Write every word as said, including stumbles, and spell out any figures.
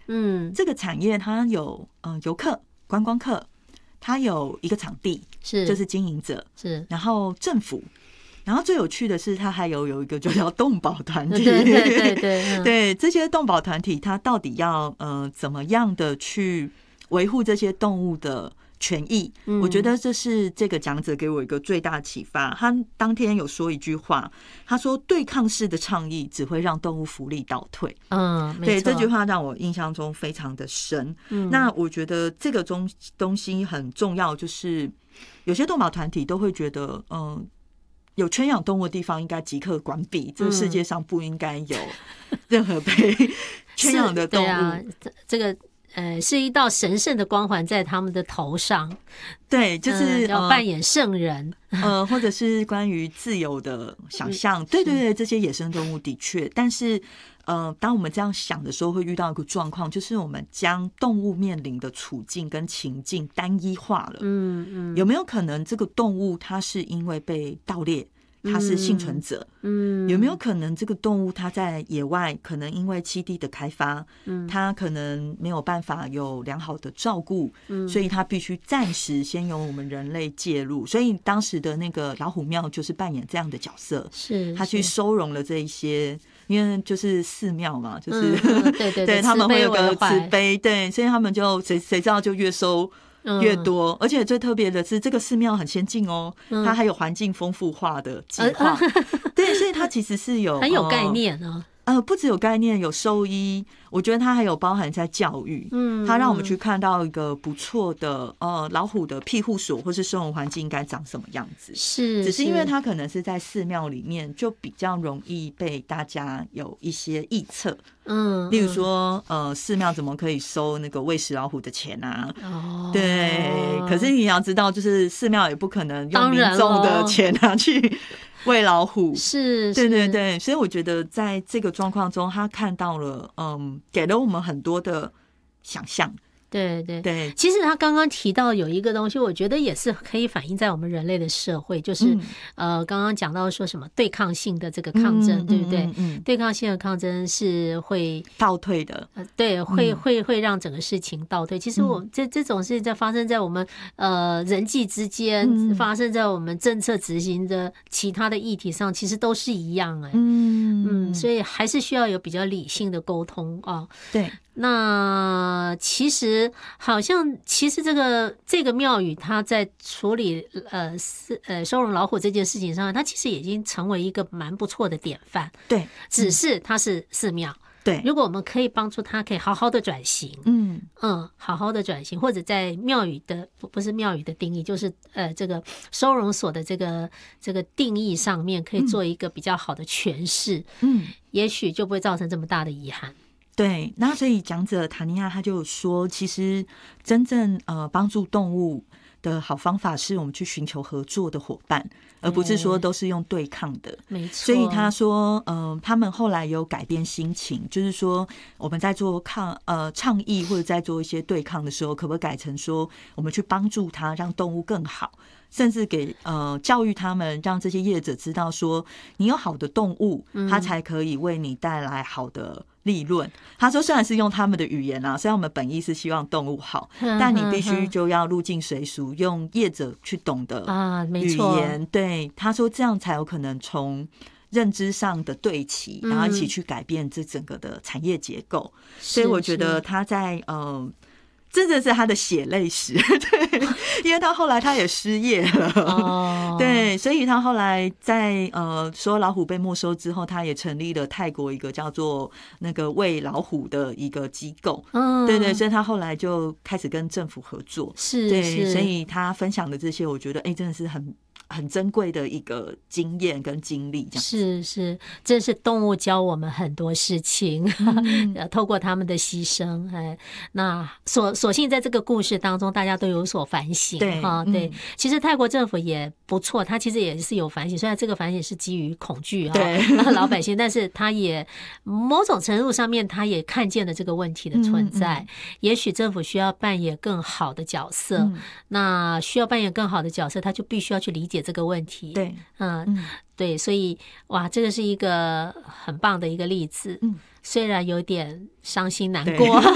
嗯， 这个产业它有呃游客、观光客，它有一个场地， 是就是经营者， 是， 然后政府。然后最有趣的是，它还有有一个就叫动保团体， 对对对对、嗯、 对这些动保团体，它到底要呃怎么样的去维护这些动物的权益？嗯、我觉得这是这个讲者给我一个最大的启发。他当天有说一句话，他说：“对抗式的倡议只会让动物福利倒退。” 嗯， 对，这句话让我印象中非常的深。嗯、那我觉得这个东东西很重要，就是有些动保团体都会觉得，嗯。有圈养动物的地方应该即刻关闭，这个世界上不应该有任何被圈养的动物。 啊、这个呃是一道神圣的光环在他们的头上。 对，就是、 嗯、要扮演圣人， 呃，或者是关于自由的想象。对对对，这些野生动物的确，但是呃，当我们这样想的时候，会遇到一个状况，就是我们将动物面临的处境跟情境单一化了。嗯嗯，有没有可能这个动物它是因为被盗猎？它是幸存者，嗯，有没有可能这个动物它在野外可能因为栖地的开发，嗯，它可能没有办法有良好的照顾，嗯，所以它必须暂时先由我们人类介入。所以当时的那个老虎庙就是扮演这样的角色， 是它去收容了这一些，因为就是寺庙嘛，就是、 嗯、对对 对, 对他们会有个慈悲，对，所以他们就谁谁知道就越收。越多，而且最特别的是，这个寺庙很先进哦，它还有环境丰富化的计划，对，所以它其实是有很有概念啊。 呃，不只有概念，有兽医，我觉得它还有包含在教育，嗯，它让我们去看到一个不错的呃老虎的庇护所或是生活环境应该长什么样子， 是， 只是因为它可能是在寺庙里面，就比较容易被大家有一些臆测，嗯，例如说呃寺庙怎么可以收那个喂食老虎的钱啊？哦，对，可是你要知道，就是寺庙也不可能用民众的钱啊去。喂老虎， 是， 对对对，所以我觉得在这个状况中，他看到了，嗯，给了我们很多的想象。 对对对， 其实他刚刚提到有一个东西，我觉得也是可以反映在我们人类的社会，就是、嗯、呃，刚刚讲到说什么对抗性的这个抗争，嗯、对不对？嗯嗯嗯、对抗性的抗争是会倒退的， 呃、对，会会会让整个事情倒退。其实我、嗯、这这种事情在发生在我们呃人际之间，嗯、发生在我们政策执行的其他的议题上，其实都是一样哎、欸，嗯嗯，所以还是需要有比较理性的沟通啊。 对。 那其实好像，其实这个这个庙宇，它在处理呃呃收容老虎这件事情上，它其实已经成为一个蛮不错的典范。 对， 只是它是寺庙。 对， 如果我们可以帮助他，可以好好的转型，嗯嗯，好好的转型，或者在庙宇的不是庙宇的定义，就是呃这个收容所的这个这个定义上面，可以做一个比较好的诠释，嗯，也许就不会造成这么大的遗憾。 对，那所以讲者塔尼亚他就说，其实真正呃帮助动物的好方法是我们去寻求合作的伙伴，而不是说都是用对抗的。 没错。 所以他说，嗯、呃，他们后来有改变心情，就是说我们在做抗呃倡议或者在做一些对抗的时候，可不可以改成说我们去帮助他，让动物更好。甚至给呃教育他们，让这些业者知道说，你有好的动物，它才可以为你带来好的利润。他说，虽然是用他们的语言啊，虽然我们本意是希望动物好，但你必须就要入境随俗，用业者去懂的语言。对，他说这样才有可能从认知上的对齐，然后一起去改变这整个的产业结构。所以我觉得他在呃。真的是他的血泪史，对，因为他后来他也失业了，哦、对，所以他后来在呃说老虎被没收之后，他也成立了泰国一个叫做那个喂老虎的一个机构，嗯，对对，所以他后来就开始跟政府合作， 是， 对， 是所以他分享的这些，我觉得哎、欸，真的是很。很珍贵的一个经验跟经历，这样是是，这是动物教我们很多事情，嗯、透过他们的牺牲，哎，那所所幸在这个故事当中，大家都有所反省， 对哈，对。 嗯、 其实泰国政府也不错，他其实也是有反省，虽然这个反省是基于恐惧啊， 对老百姓，但是他也某种程度上面，他也看见了这个问题的存在。嗯嗯、也许政府需要扮演更好的角色，嗯、那需要扮演更好的角色，他就必须要去理解这个问题， 对， 嗯，嗯对，所以哇，这个是一个很棒的一个例子，嗯，虽然有点伤心难过，